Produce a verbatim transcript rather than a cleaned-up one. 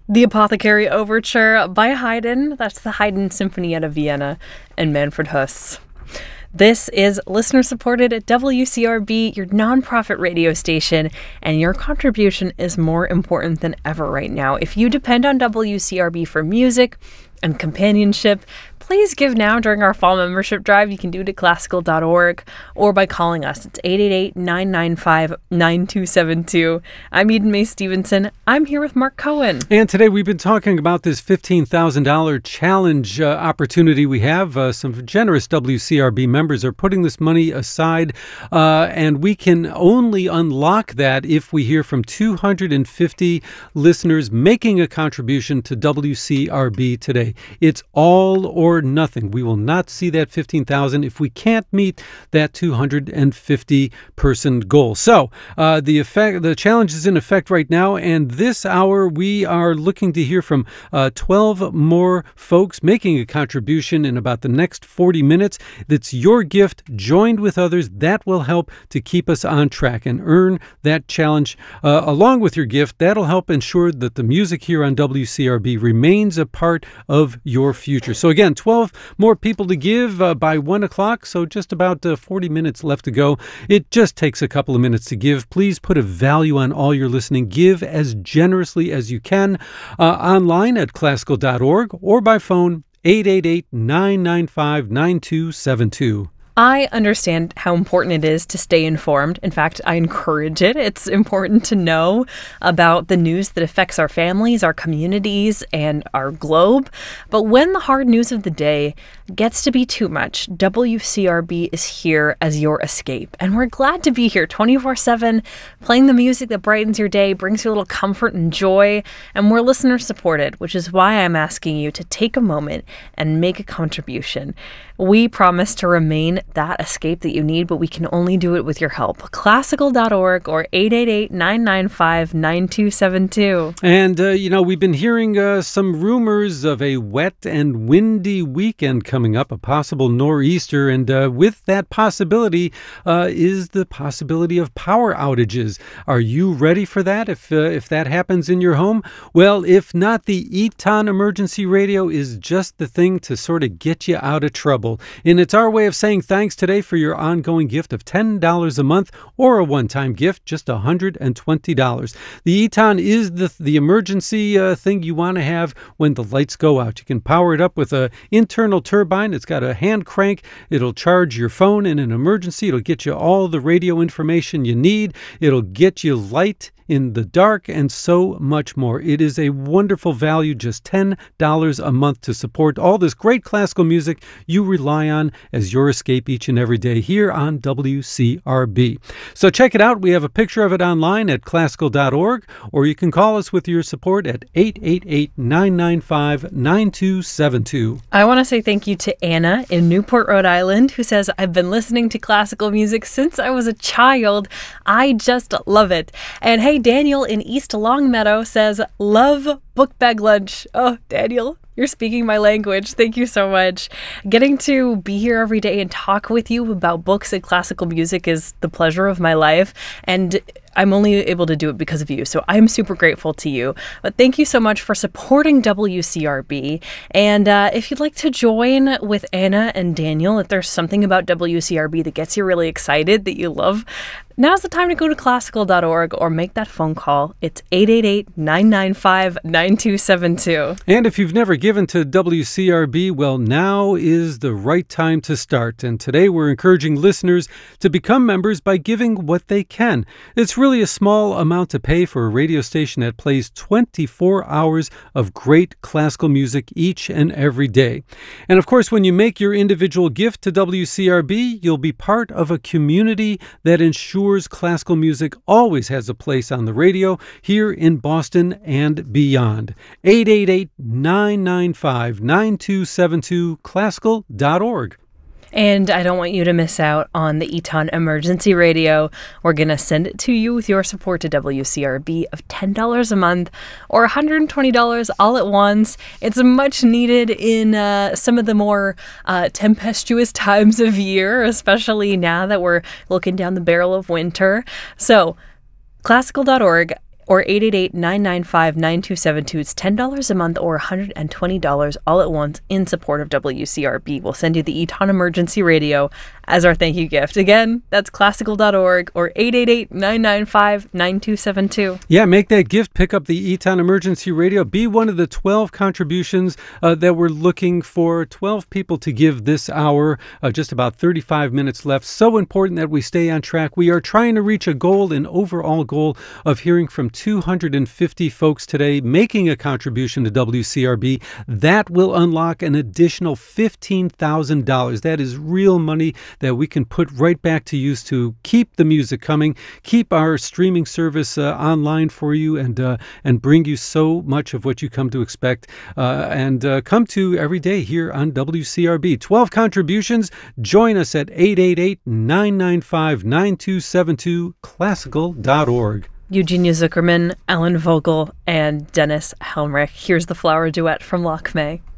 The Apothecary Overture by Haydn. That's the Haydn Symphony out of Vienna and Manfred Huss. This is listener-supported at W C R B, your nonprofit radio station, and your contribution is more important than ever right now. If you depend on W C R B for music and companionship, please give now during our fall membership drive. You can do it at classical dot org or by calling us. It's eight eight eight, nine nine five, nine two seven two. I'm Eden Mae Stevenson. I'm here with Mark Cohen. And today we've been talking about this fifteen thousand dollars challenge uh, opportunity we have. Uh, some generous W C R B members are putting this money aside, uh, and we can only unlock that if we hear from two hundred fifty listeners making a contribution to W C R B today. It's all or nothing. We will not see that fifteen thousand if we can't meet that two hundred fifty person goal. So uh, the effect, the challenge is in effect right now, and this hour we are looking to hear from uh, twelve more folks making a contribution in about the next forty minutes. That's your gift joined with others that will help to keep us on track and earn that challenge. Uh, along with your gift, that'll help ensure that the music here on W C R B remains a part of your future. So again, twelve more people to give uh, by one o'clock, so just about uh, forty minutes left to go. It just takes a couple of minutes to give. Please put a value on all your listening. Give as generously as you can uh, online at classical dot org or by phone eight eight eight, nine nine five, nine two seven two. I understand how important it is to stay informed. In fact, I encourage it. It's important to know about the news that affects our families, our communities, and our globe. But when the hard news of the day gets to be too much, W C R B is here as your escape. And we're glad to be here twenty-four seven, playing the music that brightens your day, brings you a little comfort and joy. And we're listener supported, which is why I'm asking you to take a moment and make a contribution. We promise to remain that escape that you need, but we can only do it with your help. classical dot org or eight eight eight, nine nine five, nine two seven two. And, uh, you know, we've been hearing uh, some rumors of a wet and windy weekend coming up, a possible nor'easter. And uh, with that possibility uh, is the possibility of power outages. Are you ready for that if, uh, if that happens in your home? Well, if not, the Eton Emergency Radio is just the thing to sort of get you out of trouble. And it's our way of saying thanks today for your ongoing gift of ten dollars a month or a one-time gift, just one hundred twenty dollars. The Eton is the, the emergency uh, thing you want to have when the lights go out. You can power it up with an internal turbine. It's got a hand crank. It'll charge your phone in an emergency. It'll get you all the radio information you need. It'll get you light in the dark, and so much more. It is a wonderful value, just ten dollars a month to support all this great classical music you rely on as your escape each and every day here on W C R B. So check it out. We have a picture of it online at classical dot org, or you can call us with your support at eight eight eight, nine nine five, nine two seven two. I want to say thank you to Anna in Newport, Rhode Island, who says, I've been listening to classical music since I was a child. I just love it. And hey, Daniel in East Longmeadow says, love book bag lunch. Oh, Daniel, you're speaking my language. Thank you so much. Getting to be here every day and talk with you about books and classical music is the pleasure of my life. And I'm only able to do it because of you. So I'm super grateful to you. But thank you so much for supporting W C R B. And uh, if you'd like to join with Anna and Daniel, if there's something about W C R B that gets you really excited, that you love, now's the time to go to classical dot org or make that phone call. It's eight eight eight, nine nine five, nine two seven two. And if you've never given to W C R B, well, now is the right time to start. And today we're encouraging listeners to become members by giving what they can. It's really a small amount to pay for a radio station that plays twenty-four hours of great classical music each and every day. And of course, when you make your individual gift to W C R B, you'll be part of a community that ensures classical music always has a place on the radio here in Boston and beyond. eight eight eight, nine nine five, nine two seven two, classical dot org. And I don't want you to miss out on the Eton Emergency Radio. We're going to send it to you with your support to W C R B of ten dollars a month or one hundred twenty dollars all at once. It's much needed in uh, some of the more uh, tempestuous times of year, especially now that we're looking down the barrel of winter. So classical dot org or eight eight eight, nine nine five, nine two seven two. It's ten dollars a month or one hundred twenty dollars all at once in support of W C R B. We'll send you the Eton Emergency Radio as our thank you gift. Again, that's classical dot org or eight eight eight, nine nine five, nine two seven two. Yeah, make that gift. Pick up the Eton Emergency Radio. Be one of the twelve contributions uh, that we're looking for. twelve people to give this hour. Uh, just about thirty-five minutes left. So important that we stay on track. We are trying to reach a goal, an overall goal of hearing from two hundred fifty folks today making a contribution to W C R B. That will unlock an additional fifteen thousand dollars. That is real money that we can put right back to use to keep the music coming, keep our streaming service uh, online for you, and uh, and bring you so much of what you come to expect uh, and uh, come to every day here on W C R B. twelve contributions. Join us at eight eight eight, nine nine five, nine two seven two, classical dot org. Eugenia Zuckerman, Ellen Vogel, and Dennis Helmrich. Here's the flower duet from Loch May.